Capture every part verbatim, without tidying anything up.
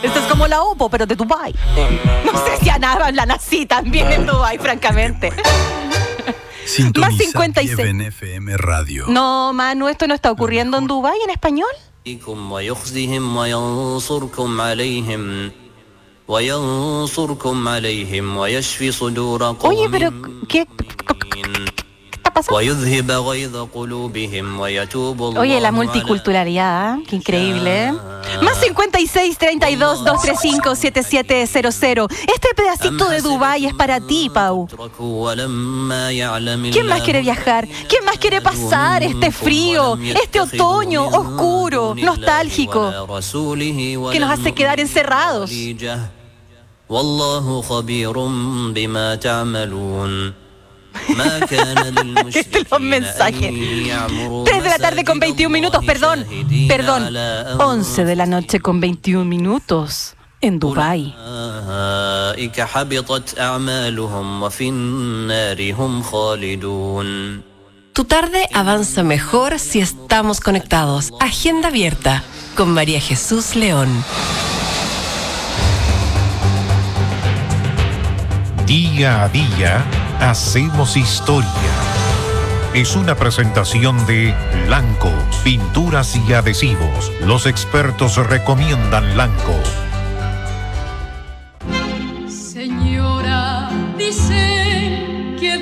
Esto es como la Oppo, pero de Dubái. No sé si hablan así también en Dubái, francamente. Sintoniza Más cincuenta y seis. Kiev en F M Radio. No, Manu, ¿esto no está ocurriendo en Dubái en español? Oye, pero ¿qué, qué está pasando? Oye, la multiculturalidad, ¿eh? Qué increíble, ¿eh? Más cincuenta y seis, treinta y dos, doscientos treinta y cinco, setenta y siete cero cero. Este pedacito de Dubái es para ti, Pau. ¿Quién más quiere viajar? ¿Quién más quiere pasar este frío, este otoño oscuro, nostálgico, que nos hace quedar encerrados? Este los mensajes. tres de la tarde con veintiún minutos, perdón, perdón, once de la noche con veintiún minutos en Dubái. Tu tarde avanza mejor si estamos conectados. Agenda abierta con María Jesús León. Día a día hacemos historia. Es una presentación de Lanco, pinturas y adhesivos. Los expertos recomiendan Lanco. Señora, dicen que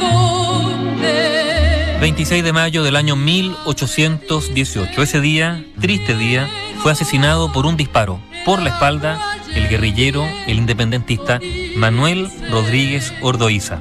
dónde. veintiséis de mayo del año mil ochocientos dieciocho. Ese día, triste día, fue asesinado por un disparo por la espalda el guerrillero, el independentista Manuel Rodríguez Ordóiza.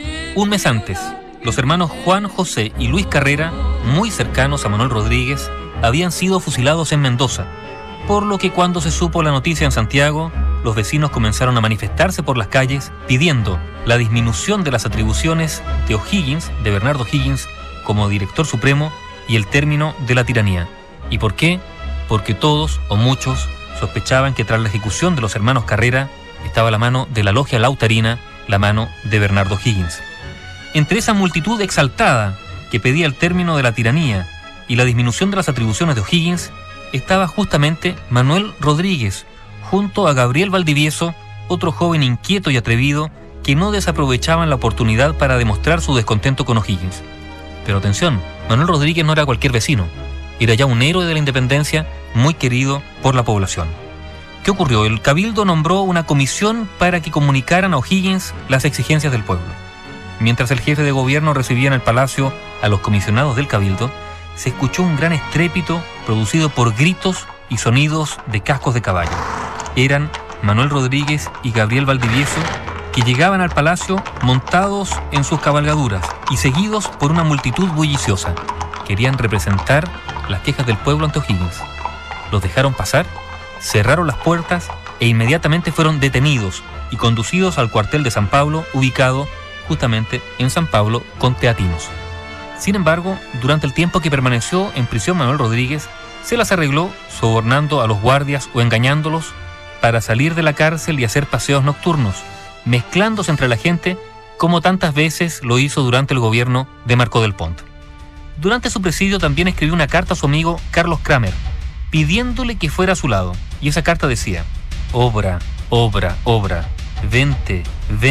Un mes antes, los hermanos Juan José y Luis Carrera, muy cercanos a Manuel Rodríguez, habían sido fusilados en Mendoza, por lo que cuando se supo la noticia en Santiago, los vecinos comenzaron a manifestarse por las calles pidiendo la disminución de las atribuciones de O'Higgins, de Bernardo O'Higgins, como director supremo y el término de la tiranía. ¿Y por qué? Porque todos, o muchos, sospechaban que tras la ejecución de los hermanos Carrera estaba la mano de la logia lautarina, la mano de Bernardo O'Higgins. Entre esa multitud exaltada que pedía el término de la tiranía y la disminución de las atribuciones de O'Higgins, estaba justamente Manuel Rodríguez, junto a Gabriel Valdivieso, otro joven inquieto y atrevido que no desaprovechaban la oportunidad para demostrar su descontento con O'Higgins. Pero atención, Manuel Rodríguez no era cualquier vecino, era ya un héroe de la independencia muy querido por la población. ¿Qué ocurrió? El Cabildo nombró una comisión para que comunicaran a O'Higgins las exigencias del pueblo. Mientras el jefe de gobierno recibía en el palacio a los comisionados del Cabildo, se escuchó un gran estrépito producido por gritos y sonidos de cascos de caballo. Eran Manuel Rodríguez y Gabriel Valdivieso, que llegaban al palacio montados en sus cabalgaduras y seguidos por una multitud bulliciosa. Querían representar las quejas del pueblo ante O'Higgins. Los dejaron pasar, cerraron las puertas e inmediatamente fueron detenidos y conducidos al cuartel de San Pablo, ubicado justamente en San Pablo con Teatinos. Sin embargo, durante el tiempo que permaneció en prisión Manuel Rodríguez, se las arregló sobornando a los guardias o engañándolos para salir de la cárcel y hacer paseos nocturnos, mezclándose entre la gente como tantas veces lo hizo durante el gobierno de Marco del Pont. Durante su presidio también escribió una carta a su amigo Carlos Kramer, pidiéndole que fuera a su lado, y esa carta decía: obra, obra, obra, vente, vente.